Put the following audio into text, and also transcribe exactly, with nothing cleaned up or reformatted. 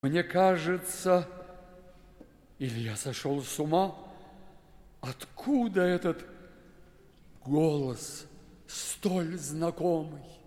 Мне кажется, или я сошел с ума, откуда этот голос столь знакомый?